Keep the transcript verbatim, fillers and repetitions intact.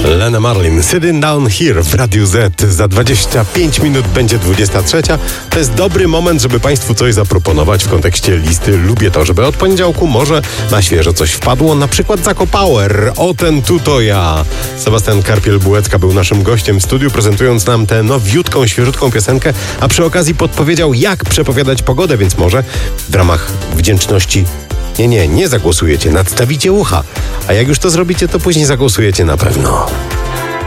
Lena Marlin, Sitting Down Here w Radiu Z. Za dwadzieścia pięć minut będzie dwudziesta trzecia. To jest dobry moment, żeby Państwu coś zaproponować w kontekście listy Lubię to, żeby od poniedziałku może na świeżo coś wpadło, na przykład Zako Power, O ten tu to ja. Sebastian Karpiel-Bułecka był naszym gościem w studiu, prezentując nam tę nowiutką, świeżutką piosenkę, a przy okazji podpowiedział, jak przepowiadać pogodę, więc może w ramach wdzięczności Nie, nie, nie zagłosujecie, nadstawicie ucha. A jak już to zrobicie, to później zagłosujecie na pewno.